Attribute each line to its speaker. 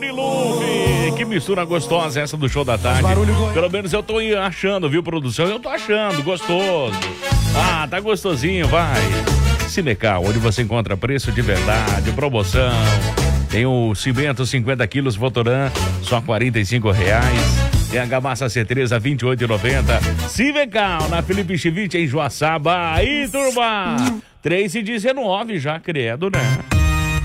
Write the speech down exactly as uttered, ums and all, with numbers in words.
Speaker 1: Luve, que mistura gostosa essa do show da tarde. Pelo menos eu tô achando, viu, produção? Eu tô achando, gostoso. Ah, tá gostosinho, vai. Cimecal, onde você encontra preço de verdade, promoção. Tem o cimento cinquenta quilos Votoran, só quarenta e cinco reais. Tem a Gamassa C três a vinte e oito reais e noventa centavos. Cimecal, na Felipe Chivite, em Joaçaba. Aí, turma! três e dezenove já, credo, né?